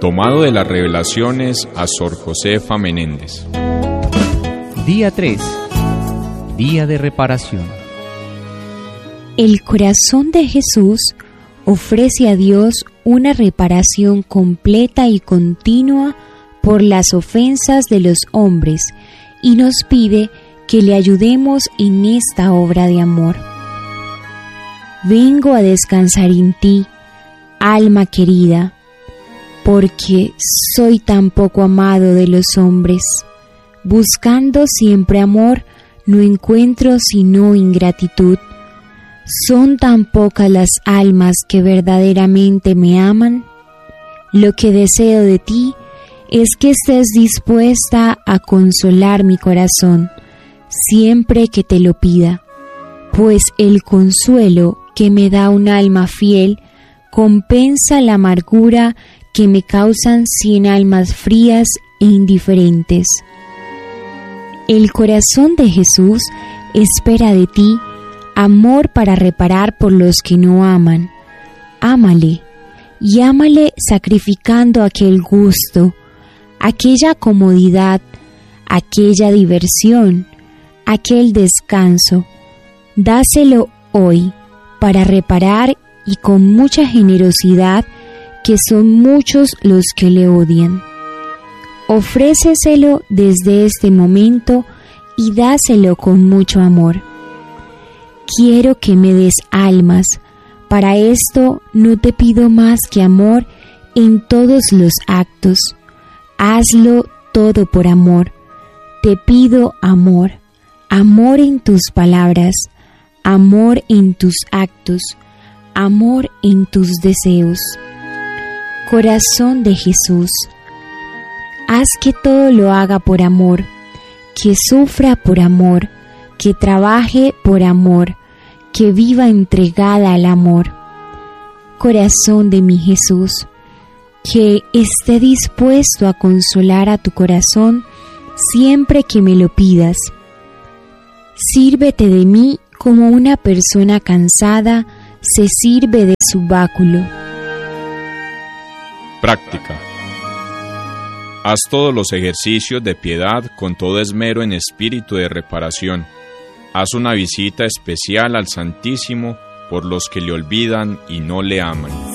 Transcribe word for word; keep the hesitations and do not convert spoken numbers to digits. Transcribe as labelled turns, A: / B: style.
A: Tomado de las Revelaciones a Sor Josefa Menéndez.
B: Día tres. Día de reparación.
C: El corazón de Jesús ofrece a Dios una reparación completa y continua por las ofensas de los hombres y nos pide que le ayudemos en esta obra de amor. Vengo a descansar en ti, alma querida, porque soy tan poco amado de los hombres. Buscando siempre amor, no encuentro sino ingratitud. ¿Son tan pocas las almas que verdaderamente me aman? Lo que deseo de ti es que estés dispuesta a consolar mi corazón siempre que te lo pida, pues el consuelo que me da un alma fiel compensa la amargura que me causan cien almas frías e indiferentes. El corazón de Jesús espera de ti amor para reparar por los que no aman. Ámale, y ámale sacrificando aquel gusto, aquella comodidad, aquella diversión, aquel descanso. Dáselo hoy para reparar y con mucha generosidad, que son muchos los que le odian. Ofréceselo desde este momento y dáselo con mucho amor. Quiero que me des almas. Para esto no te pido más que amor en todos los actos. Hazlo todo por amor. Te pido amor. Amor en tus palabras. Amor en tus actos. Amor en tus deseos. Corazón de Jesús, haz que todo lo haga por amor, que sufra por amor, que trabaje por amor, que viva entregada al amor. Corazón de mi Jesús, que esté dispuesto a consolar a tu corazón siempre que me lo pidas. Sírvete de mí como una persona cansada se sirve de su báculo.
A: Práctica. Haz todos los ejercicios de piedad con todo esmero en espíritu de reparación. Haz una visita especial al Santísimo por los que le olvidan y no le aman.